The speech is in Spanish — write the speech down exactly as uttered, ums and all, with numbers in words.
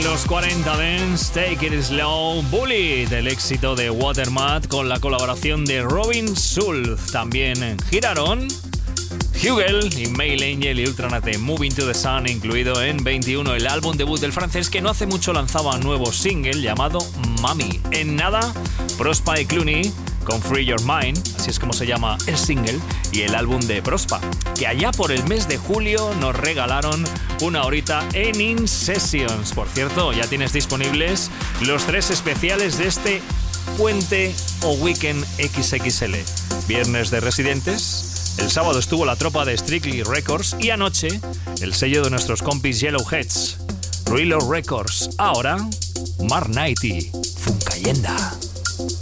los cuarenta Dance, Take It Slow, Bully, del éxito de Watermat con la colaboración de Robin Schulz. También giraron Hugel y Male Angel y Ultranate, Moving to the Sun, incluido en veintiuno, el álbum debut del francés que no hace mucho lanzaba un nuevo single llamado Mami. En nada, Prospa y Clooney con Free Your Mind, así es como se llama el single, y el álbum de Prospa, que allá por el mes de julio nos regalaron una horita en In Sessions. Por cierto, ya tienes disponibles los tres especiales de este puente o weekend equis equis ele. Viernes de Residentes, el sábado estuvo la tropa de Strictly Records y anoche el sello de nuestros compis Yellowheads, Reload Records. Ahora, Mark Knight y Funkayenda.